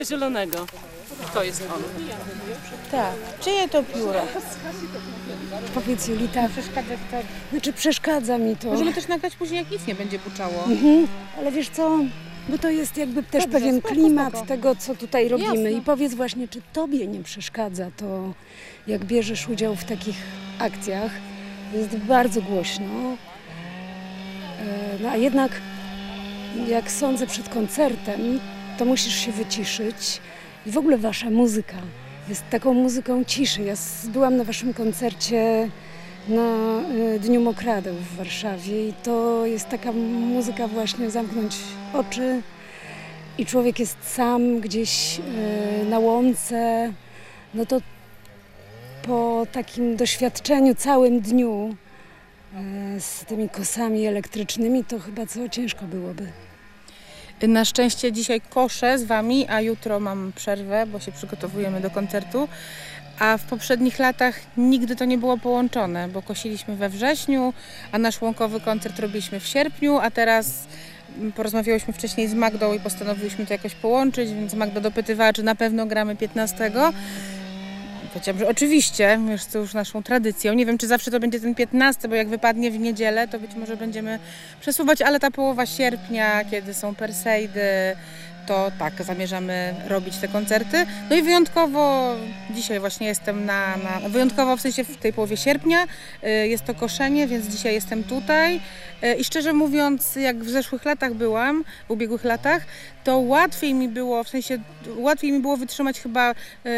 Zielonego. To jest on. Tak. Czyje to pióra? Powiedz, Julita, znaczy przeszkadza mi to. Możemy też nagrać później, jak nic nie będzie buczało. Ale wiesz co, bo to jest jakby też Dobrze, pewien spoko, klimat spoko. tego, co tutaj robimy. Jasne. I powiedz właśnie, czy tobie nie przeszkadza to, jak bierzesz udział w takich akcjach. Jest bardzo głośno. No a jednak, jak sądzę przed koncertem, to musisz się wyciszyć. I w ogóle wasza muzyka jest taką muzyką ciszy. Ja byłam na waszym koncercie na Dniu Mokradeł w Warszawie i to jest taka muzyka właśnie zamknąć oczy i człowiek jest sam gdzieś na łące. No to po takim doświadczeniu całym dniu z tymi kosami elektrycznymi to chyba co ciężko byłoby. Na szczęście dzisiaj koszę z wami, a jutro mam przerwę, bo się przygotowujemy do koncertu. A w poprzednich latach nigdy to nie było połączone, bo kosiliśmy we wrześniu, a nasz łąkowy koncert robiliśmy w sierpniu, a teraz porozmawiałyśmy wcześniej z Magdą i postanowiłyśmy to jakoś połączyć, więc Magda dopytywała, czy na pewno gramy 15. Powiedziałam, że oczywiście, już to już naszą tradycją. Nie wiem, czy zawsze to będzie ten 15, bo jak wypadnie w niedzielę, to być może będziemy przesuwać, ale ta połowa sierpnia, kiedy są Perseidy, to tak, zamierzamy robić te koncerty. No i wyjątkowo dzisiaj właśnie jestem wyjątkowo w sensie w tej połowie sierpnia jest to koszenie, więc dzisiaj jestem tutaj. I szczerze mówiąc, jak w zeszłych latach byłam, w ubiegłych latach, to łatwiej mi było, w sensie łatwiej mi było wytrzymać chyba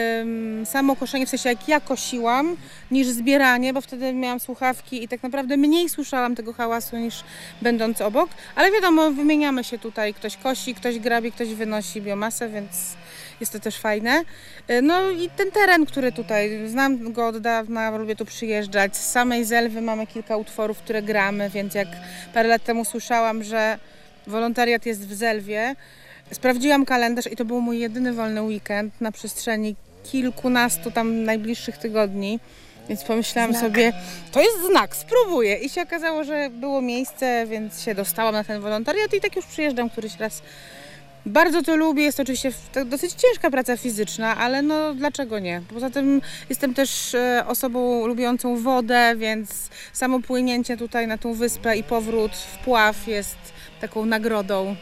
samo koszenie, w sensie jak ja kosiłam, niż zbieranie, bo wtedy miałam słuchawki i tak naprawdę mniej słyszałam tego hałasu niż będąc obok. Ale wiadomo, wymieniamy się tutaj, ktoś kosi, ktoś grabi, ktoś wynosi biomasę, więc jest to też fajne. No i ten teren, który tutaj, znam go od dawna, lubię tu przyjeżdżać. Z samej Zelwy mamy kilka utworów, które gramy, więc jak parę lat temu słyszałam, że wolontariat jest w Zelwie, sprawdziłam kalendarz i to był mój jedyny wolny weekend na przestrzeni kilkunastu tam najbliższych tygodni. Więc pomyślałam sobie, to jest znak, spróbuję. I się okazało, że było miejsce, więc się dostałam na ten wolontariat i tak już przyjeżdżam któryś raz. Bardzo to lubię, jest to oczywiście dosyć ciężka praca fizyczna, ale no dlaczego nie? Poza tym jestem też osobą lubiącą wodę, więc samo płynięcie tutaj na tą wyspę i powrót w Puław jest taką nagrodą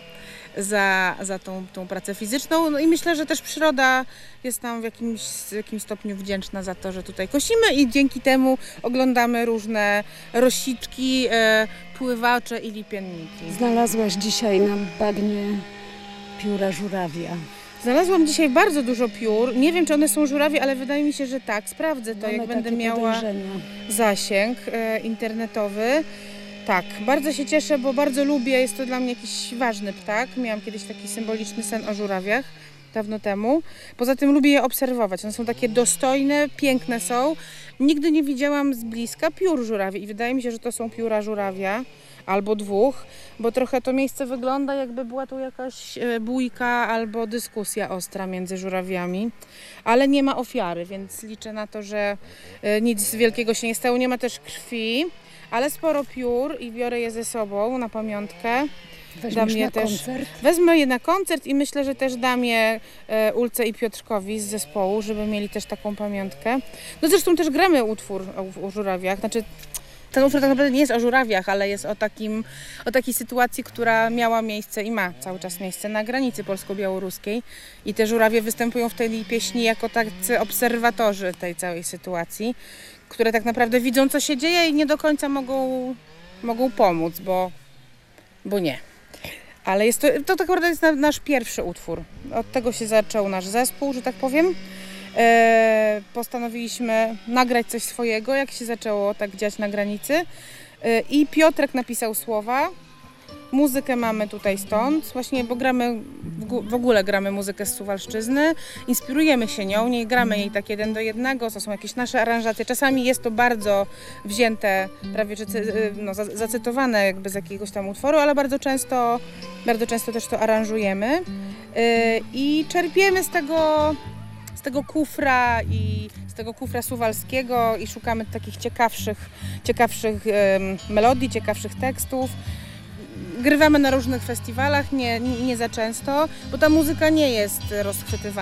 za tą pracę fizyczną. No i myślę, że też przyroda jest nam w jakimś stopniu wdzięczna za to, że tutaj kosimy i dzięki temu oglądamy różne rosiczki, pływacze i lipienniki. Znalazłaś dzisiaj na bagnie pióra żurawia. Znalazłam dzisiaj bardzo dużo piór. Nie wiem, czy one są żurawie, ale wydaje mi się, że tak. Sprawdzę to, jak będę miała zasięg internetowy. Tak, bardzo się cieszę, bo bardzo lubię, jest to dla mnie jakiś ważny ptak. Miałam kiedyś taki symboliczny sen o żurawiach, dawno temu. Poza tym lubię je obserwować. One są takie dostojne, piękne są. Nigdy nie widziałam z bliska piór żurawi i wydaje mi się, że to są pióra żurawia. Albo dwóch, bo trochę to miejsce wygląda, jakby była tu jakaś bójka albo dyskusja ostra między żurawiami, ale nie ma ofiary, więc liczę na to, że nic wielkiego się nie stało. Nie ma też krwi, ale sporo piór i biorę je ze sobą na pamiątkę. Weźmiesz na koncert? Wezmę je na koncert i myślę, że też dam je Ulce i Piotrkowi z zespołu, żeby mieli też taką pamiątkę. No zresztą też gramy utwór o żurawiach, znaczy ten utwór tak naprawdę nie jest o żurawiach, ale jest o takiej sytuacji, która miała miejsce i ma cały czas miejsce na granicy polsko-białoruskiej. I te żurawie występują w tej pieśni jako tacy obserwatorzy tej całej sytuacji, które tak naprawdę widzą, co się dzieje i nie do końca mogą pomóc, bo nie. Ale to tak naprawdę jest nasz pierwszy utwór. Od tego się zaczął nasz zespół, że tak powiem. Postanowiliśmy nagrać coś swojego, jak się zaczęło tak dziać na granicy. I Piotrek napisał słowa. Muzykę mamy tutaj stąd, właśnie, bo w ogóle gramy muzykę z Suwalszczyzny, inspirujemy się nią, nie gramy jej tak 1 do 1, to są jakieś nasze aranżacje. Czasami jest to bardzo wzięte, prawie że zacytowane jakby z jakiegoś tam utworu, ale bardzo często też to aranżujemy i czerpiemy z tego kufra i z tego kufra suwalskiego i szukamy takich ciekawszych melodii, ciekawszych tekstów. grywamy na różnych festiwalach, nie za często, bo ta muzyka nie jest rozchwytywana.